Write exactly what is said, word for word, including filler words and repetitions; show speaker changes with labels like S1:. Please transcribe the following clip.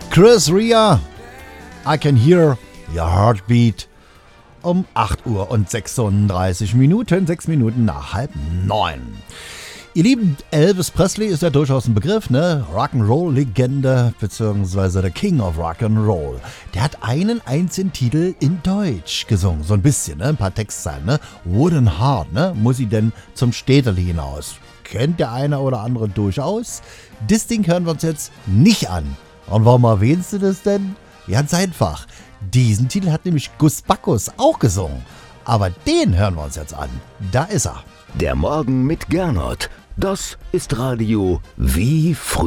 S1: Chris Rea, I Can Hear Your Heartbeat. Um acht Uhr und sechsunddreißig Minuten, sechs Minuten nach halb neun. Ihr Lieben, Elvis Presley ist ja durchaus ein Begriff, ne? Rock'n'Roll-Legende, beziehungsweise der King of Rock'n'Roll. Der hat einen einzigen Titel in Deutsch gesungen, so ein bisschen, ne? Ein paar Textzeilen, ne? Wooden Heart, ne? Muss ich denn zum Städterli hinaus? Kennt der eine oder andere durchaus. Das Ding hören wir uns jetzt nicht an. Und warum erwähnst du das denn? Ganz einfach. Diesen Titel hat nämlich Gus Backus auch gesungen. Aber den hören wir uns jetzt an. Da ist er.
S2: Der Morgen mit Gernot. Das ist Radio wie früher.